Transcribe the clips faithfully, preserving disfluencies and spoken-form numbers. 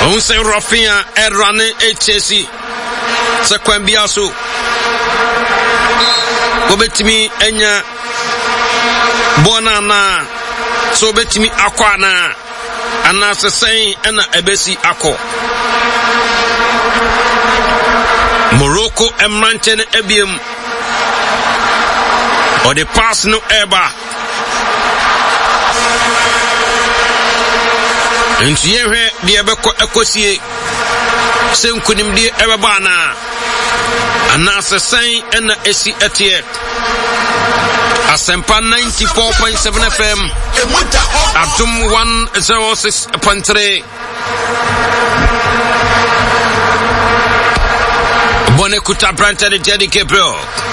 On se Rafia Erane Echesi Sequembiasu Obetimi Enya Bonana so betimi akwana anase sen ena ebesi akọ Morocco emranchen ebiem or the pass no eba nti yehwe de ebekọ ekosie se nkunim de ebeba na anase sen ena esi etie Asempa ninety-four point seven F M Abdum one oh six point three Bonekuta Branta de Jerry Gabriel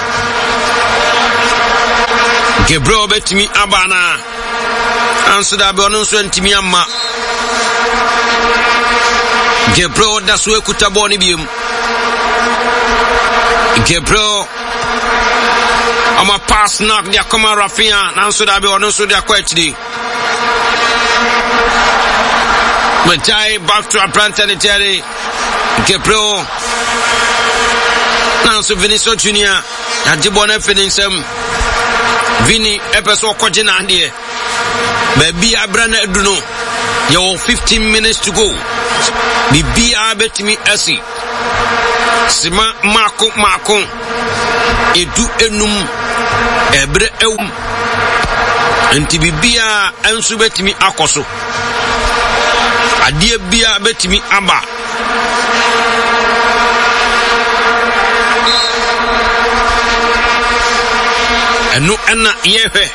Gabriel betimi abana anso da be ono so ntimi amma Gabriel da so ekuta boni biem Gabriel I'ma pass knock dia come Rafia nanso da be ono so dia kwachidi Majai back to Abranta de Jerry Gabriel nanso Vinicius Junior adibona finisem Vini epeso kwagina ande baby abrana eduno you fifteen minutes to go bibi abetimi asi sima mako mako edu enum ebre ewum enti bibia ensu betimi akoso adie bia betimi aba enu ena yehe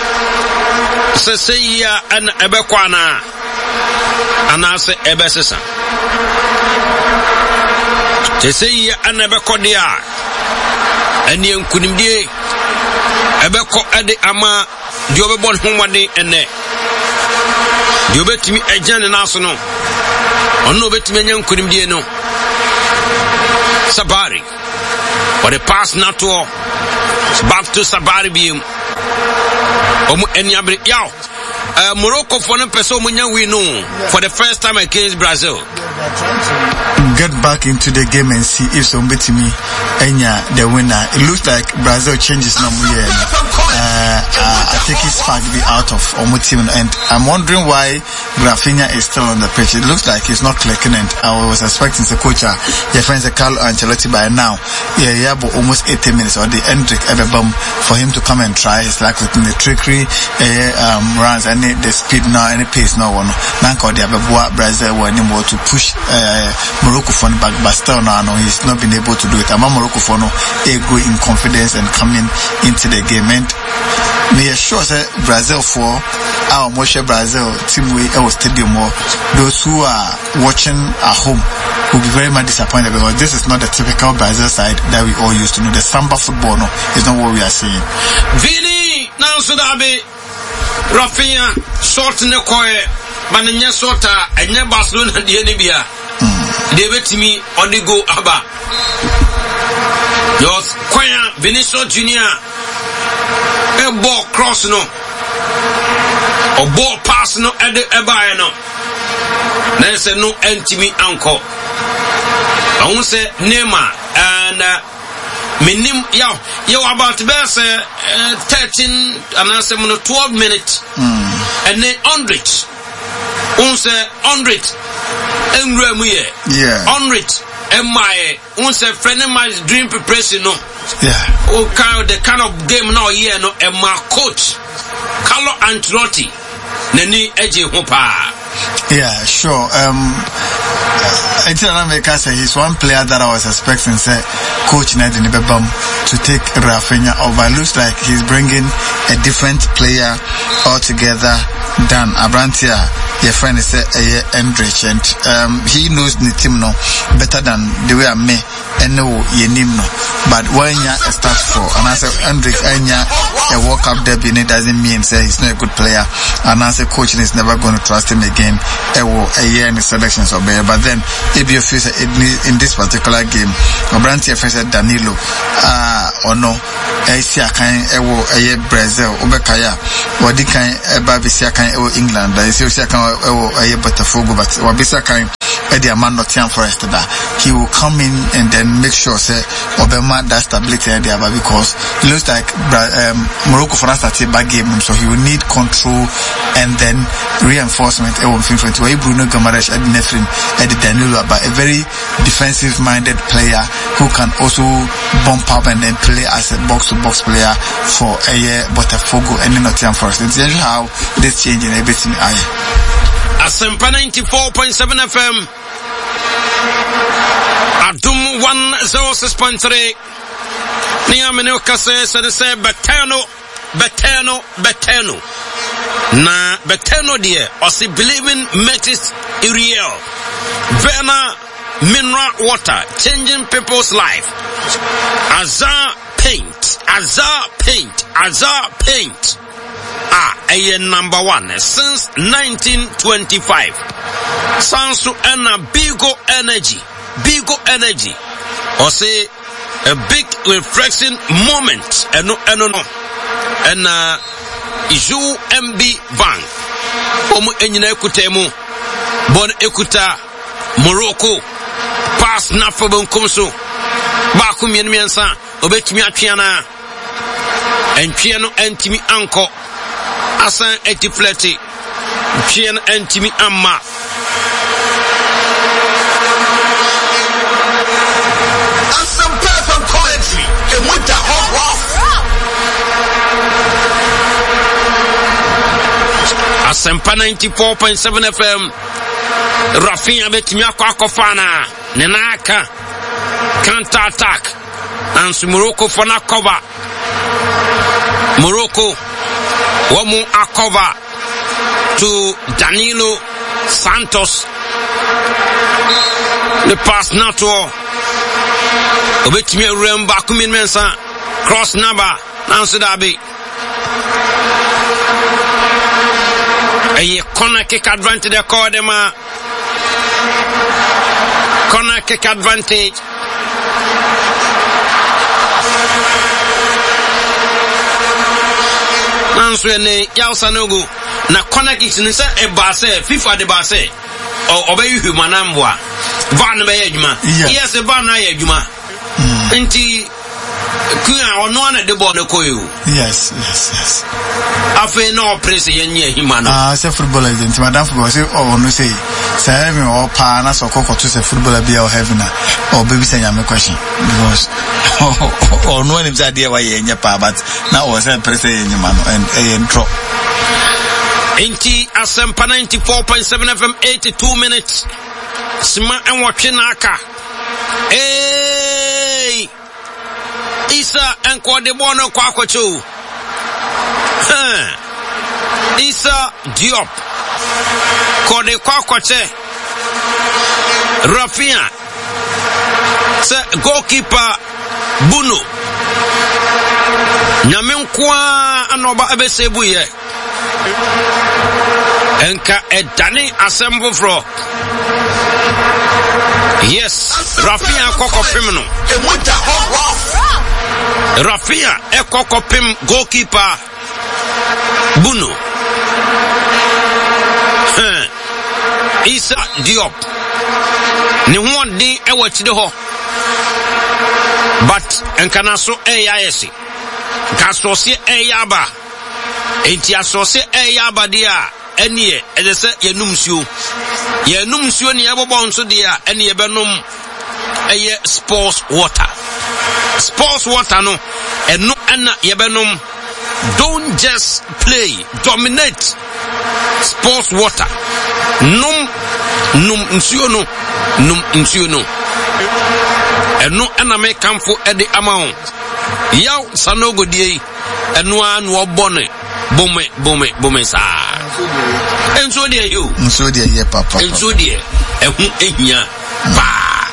seseya ana ebekwana anase ebesesa seseya ana ebekodia eni enkunimdie ebeko ede ama di obebon homade ene di obetimi ejane naso no ono obetimi enya enkunimdie no Sabari or the pass nato back to Sabari beam omu eniabre yaw Uh, Morocco for no person we know for the first time against Brazil. Get back into the game and see if somebody me Enya the winner. It looks like Brazil changes number here. Uh, uh, I think his fag be out of Omu team, and I'm wondering why Rafinha is still on the pitch. It looks like he's not clicking, and I was expecting the coach, uh, your friends, Carlo Ancelotti by now. Yeah, yeah, but almost eighty minutes or the Hendrick Everbum for him to come and try his luck within the trickery, uh, um, runs and the speed now, any pace now. One, Nanko the Ababua Brazil were able to push uh, Morocco for the back, but still now no, he's not been able to do it. I'm a Morocco for no, a go in confidence and coming into the game. And me assure say Brazil for our Moshe Brazil team we our stadium or those who are watching at home will be very much disappointed because this is not the typical Brazil side that we all used to know. The samba football no is not what we are seeing. Vini now so that be Rafinha short ne koe manenya sorta enye Barcelona de enibia de betimi odigo aba Jos kwaya Vinicius Junior a ball cross no or ball pass no ede eba no na say no entimi anko I won't say Neymar and uh, minim yaw yaw about best uh, thirteen and I say twelve minutes mm. and then one hundred one say one hundred enremu ye yeah one hundred and my one say friend of my dream preparation no yeah oh kind of the kind of game now here no and my coach Carlo Ancelotti nani eje ho pa yeah sure um it's an American say he's one player that I was expecting say coach Ned Nibebam to take Rafinha over. Looks like he's bringing a different player altogether than Abrantia. Your friend is a Hendrick, and um, he knows the team no better than the way I may and know your name no. But when you start for and I say Hendrick and a walk up there it doesn't mean say he's not a good player. And I say coach is never going to trust him again. A year in the selections or better. But then if you feel in this particular game, Abrantia friend said Danilo uh or no I see a kind of Brazil Obekaya or the kind of Babisia kind of England. I see a kind of Botafogo, but Wabisa kind Eddie Man Nottingham Forest that he will come in and then make sure say Obama that stability there because it looks like um, Morocco for us at a bad game, so he will need control and then reinforcement. Where Bruno Guimaraes Eddie Nefrin Eddie Danilo, but a very defensive minded player who can also bump up and then play as a box to box player for a year Botafogo and Nottingham Forest. It's how this change in everything. Asempa ninety-four point seven F M Adum one oh six point three Niamino Kase said say Betano Betano Betano Na Betano dear or si believing metis real Vena mineral water changing people's life Azar paint Azar paint Azar paint Ah, a number one since nineteen twenty-five. Sansu ena Bigo Energy, Bigo Energy, or say a big reflection moment. Eno eno no, and uh, U M B Bank. Omu enyina ekutemu, bon ekuta Morocco pass na fobon komso. Baku mien miensa obetimi atwiana. Entwiano entimi anko. Asan etifleti Chien entimi amma Asan perfect commentary and with the hot rough Asempa ninety-four point seven F M Rafinha betimi akwa akofana nenaka counter attack and Morocco for na cover Morocco Womu Akova to Danilo Santos. The pass now to Obetime Remba Kumin Mensa. Cross number Nancy Dabi. A corner kick advantage they call them a corner kick advantage. Nanso ene yausa nogo na corner kicks ni se e ba se FIFA de ba se o obeyi humana mboa van be adwuma yes e van na adwuma nti kuya ono na de ball koyo yes yes yes afa no press yenye hima no ah se footballer nti madam football say oh no say say me o pa na so kokoto say footballer bia o heaven na o baby say nyame question because oh no any say dey wa yenye pa but na o say press yenye ma no and e drop Inti Asempa ninety-four point seven F M eighty-two minutes Sima enwatwe na aka eh Isa enko de bono kwa kwacho Isa Diop kode kwa kwache Rafinha se goalkeeper Bruno Nyamenkwa anoba abesebu ye Enka edani assemble fro Yes Rafinha koko pimno Rafinha e koko pim goalkeeper Bruno huh. Isa Diop ni huon din e wachide ho but enka naso e ya yesi ka so se e ya ba enti asose e ya ba dia enie e se yenum suo yenum suo ni ebobo nso dia enie benom eye sports water sports water no eno ana yebenom don't just play dominate sports water num num nsuo no num nsuo no eno ana me kamfo e de amount yaw sanogo die eno anu obone bome bome bome sa enso die yo enso die ye papa enso die ehu ehia ba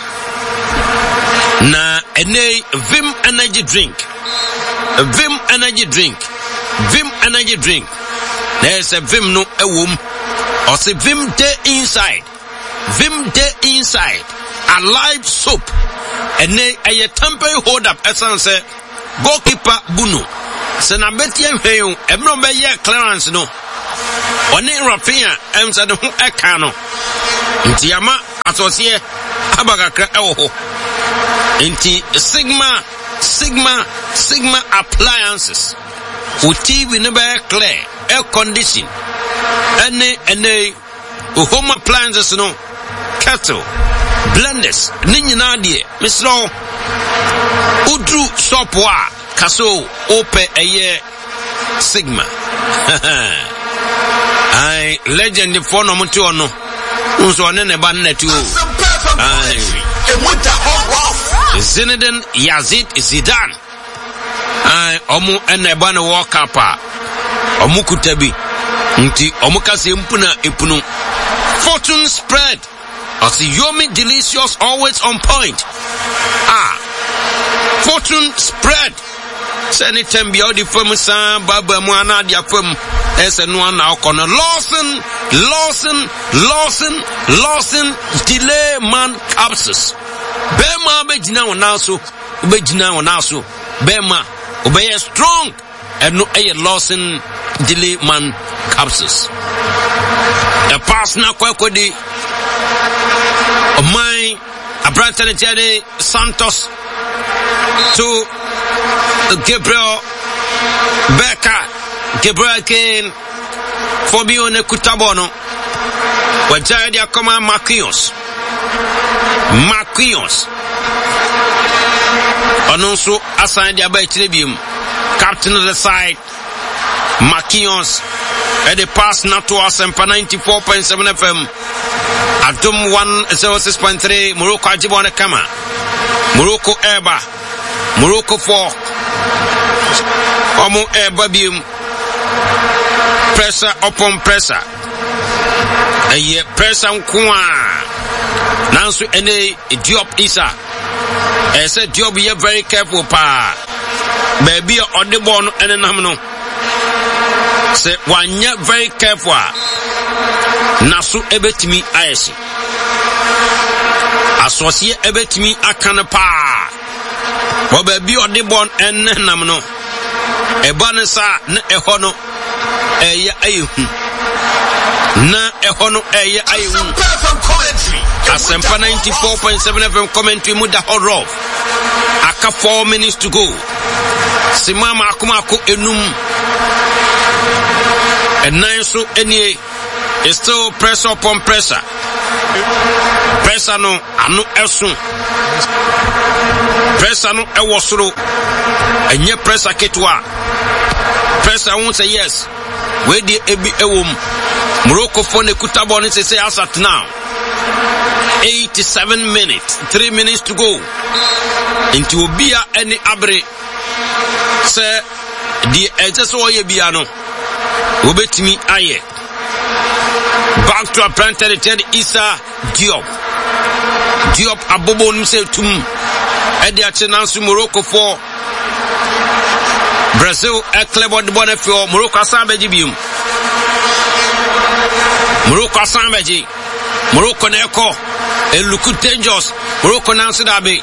na ene Vim energy drink Vim energy drink Vim energy drink there's a Vim no ewom or say Vim day inside Vim day inside a live soap ene a temporary hold up essence goalkeeper Bruno se na betien hweyo emro be ye clearance no oni Rafinha em se de ho eka no nti ama asosiye abagakra ewo inti sigma sigma sigma appliances u T V ne be clear air condition ene ene home appliances no kettle blenders ni nyina de misro udru shop wa kaso ope eye sigma ai legend for no mutu ono unso ne ne ban netu ai Zinedine Yazid Zidane ai omu ene ban World Cup a omu kutabi nti omu kase mpuna epunu fortune spread as Yomi delicious always on point ah fortune spread send time be all the famous san baba mu ana dia fam ese no na okono Lawson Lawson Lawson Lawson delay man capsules bema be gina wona so be gina wona so bema obey strong and no a Lawson delay man capsules the pass na kwakodi of my Abrantani Jade Santos to Gabriel Becca Gabriel Kane Fabione Kutabono Wajadi Akoma Marquinhos Marquinhos Anonso assigned the Abay Tribune captain of the side Marquinhos at the pass not to us and ninety-four point seven F M Adum one oh six point three Morocco Ajibone Kama Morocco Eba Morocco four Omo Eba Bium pressure upon pressure Aye pressure nkwa Nansu ene Diop Isa I said Diop be very careful pa baby on the ball ene nam no say wanya very careful Nasu ebetimi ayesi Asosiye ebetimi akana pa Wa baby odi bon enne nam no Eba ne sa na eho no eye ayehu Na eho no eye ayehu Asempa ninety-four point seven F M commentary muda horror Aka four minutes to go Simama akuma ako enum Enan so enye It's still pressure upon pressure. Pressure no anu esun. Pressure no ewosoro. Enye pressure ketwa. Pressure won't say yes. Where the ebi ewom. Morocco for ne kutabo ne say as at now. eighty-seven minutes. Three minutes to go. Into obia any abre. Say the edges oye biano. Obetimi aye. Back to a planted Isa Diop. Diop Abobo himself to Eddie Achenansu Morocco for Brazil a clever bonnet Morocco Sambeji Bium. Morocco Sambeji. Morocco Neko. And look dangerous. Morocco Nancy Dabe.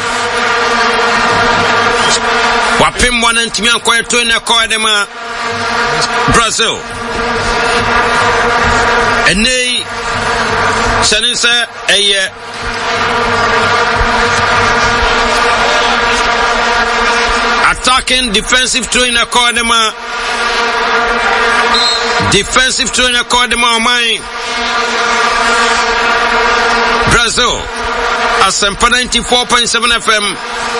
Wapim one and Timian Quiet to Neko Edema Brazil. And they Shanisa a year attacking defensive trainer Cordema defensive trainer Cordema mine Brazil Asempa ninety-four point seven F M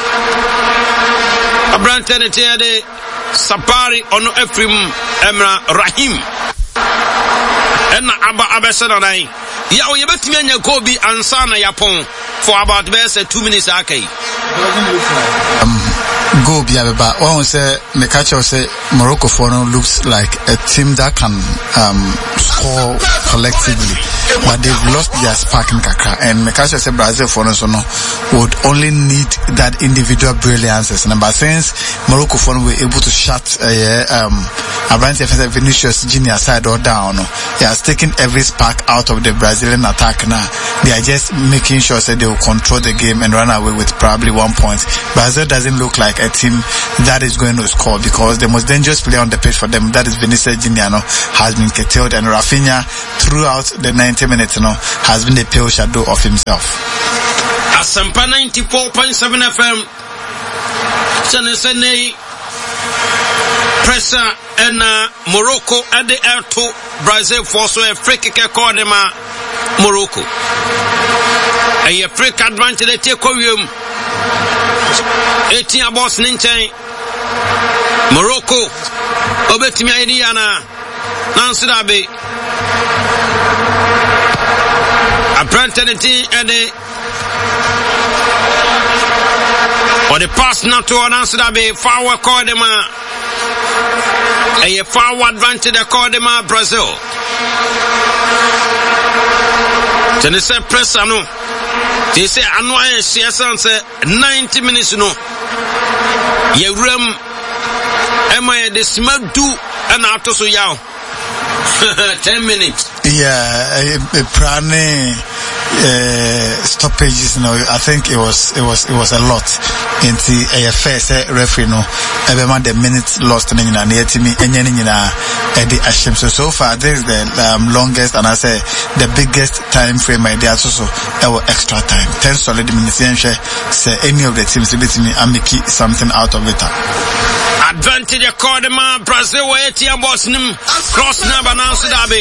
Abrantani Jade Sapari Ono Ephraim Emra Rahim and Abba Abesanai. Ya we bet me anya go bi ansana yapon for about best two minutes akai. Um go bi abeba one say me catch say Morocco for no looks like a team that can um score collectively, but they've lost their spark in kakra, and me catch say Brazil for no so no would only need that individual brilliance, and but since Morocco for no were able to shut uh, um Abrante Vinicius Junior side or down, he has taken every spark out of the Brazilian attack now. They are just making sure that they will control the game and run away with probably one point. Brazil doesn't look like a team that is going to score, because the most dangerous player on the pitch for them, that is Vinicius Junior, no, has been curtailed, and Rafinha throughout the ninety minutes, no, has been a pale shadow of himself. Asampa ninety-four point seven F M. Sanesene Pressa and uh, Morocco at the air to Brazil for so a free kick called them Morocco. A free advantage they take Koreum. eighteen boss Ninchen. Morocco. Obetimi Indiana. Nancy Dabe. A Brantanity and the or the pass not to Nancy Dabe. Forward call them a forward advantage they call them Brazil. Then they say press no. They say anwa C S N say ninety minutes no. Ye rem Emma the smell do and out so yaw. Ten minutes. Yeah, a prane uh, stoppages. You know, I think it was it was it was a lot. In the A F S referee no, every man the minutes lost in the near to me and in the Ashim. So so far this is the um, longest and I say the biggest time frame. My dad also our extra time. Ten solid minutes. Say any of the teams to beat me and make something out of it. Advantage called them Brazil where Tia Bosnim cross number now Sudabe.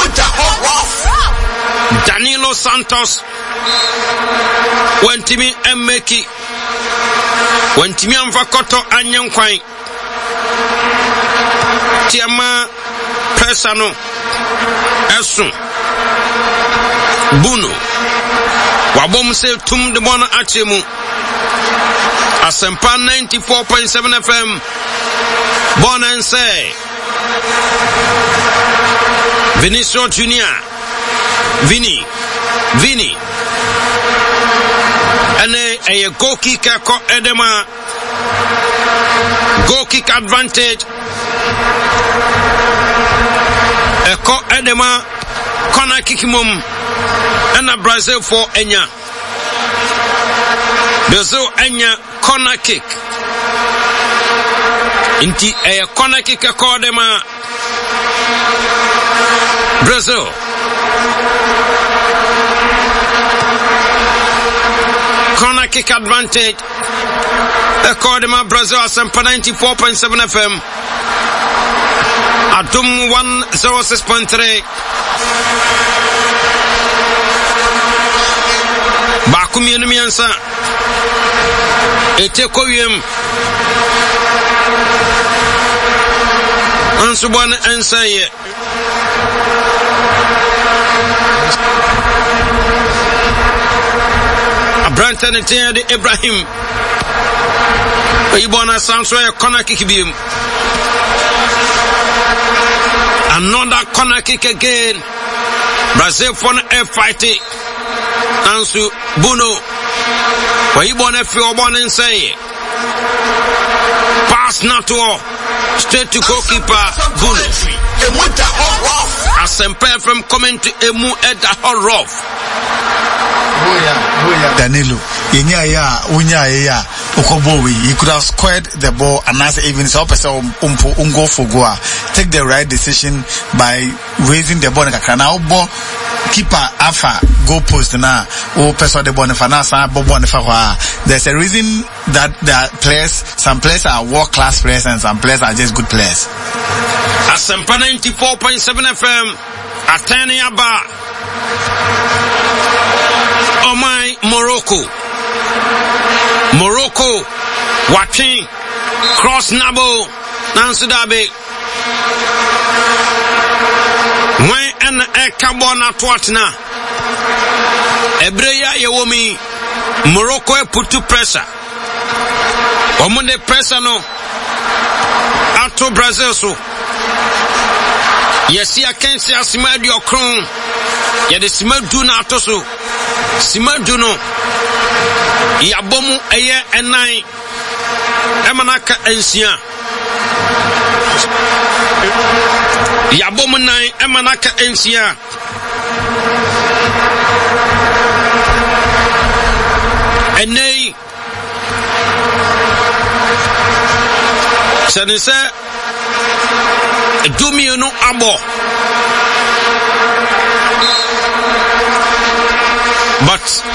Danilo Santos went to me and make it. When Timmy and Vakoto and young quine Tiama Persano Esun Buno Wabom say Tum the Bona Achemu Asempa ninety-four point seven F M Bona and say Vinicius Junior Vini Vini and a goal kick edema goal kick advantage a co edema corner kick mum and a Brazil for Enya Brazil Enya corner kick inti a corner kick a call them Brazil corner kick advantage. According to Brazil, Asampa ninety-four point seven F M. Adum one oh six point three. Bakumi enumiansa. Ete koyem. Ansubon ensaye. Branton and Ibrahim Ibona Sansoy corner kick beam. Another corner kick again. Brazil for a fighting. Ansu Buno. Ibona feel born and say pass not to all. Straight to goalkeeper Buno. Asempe from coming to Emu at the hot rough. Danilo, Yenya ya, Unya ya, Ukobowi, he could have squared the ball and as even so umpo ungo for goa. Take the right decision by raising the ball now ball keeper afa goal post na o person the ball na sa bobo na fa. There's a reason that the players, some players are world class players and some players are just good players. Asampa ninety-four point seven F M Atani Aba Oh my Morocco Morocco watching cross Nabo Nansudabe when an ekabona twatna Ebreya Yewomi Morocco put to pressure Omunde pressure no Ato Brazil so Yes, I can't say Simad your crown. Yet the Simad do not also. Simad do no. Yabomu a year and nine. Emanaka and Sia. Yabomu nine. Emanaka and Sia. And nay. kyɛne sɛ dumienu abɔ but